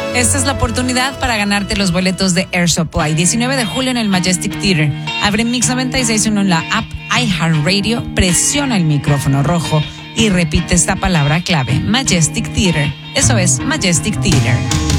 Esta es la oportunidad para ganarte los boletos de Air Supply. 19 de julio en el Majestic Theater. Abre Mix 96.1 en la app iHeartRadio, presiona el micrófono rojo y repite esta palabra clave, Majestic Theater. Eso es Majestic Theater.